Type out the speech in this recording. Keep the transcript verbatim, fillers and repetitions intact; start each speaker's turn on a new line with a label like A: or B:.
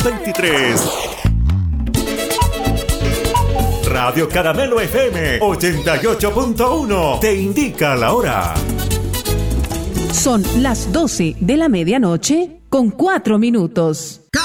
A: veintitrés. Radio Caramelo F M ochenta y ocho punto uno te indica la hora.
B: Son las doce de la medianoche con cuatro minutos.